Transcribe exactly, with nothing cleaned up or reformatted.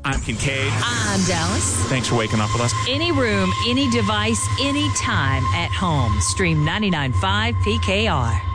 I'm Kincaid. I'm Dallas. Thanks for waking up with us. Any room, any device, anytime at home. Stream ninety-nine point five P K R.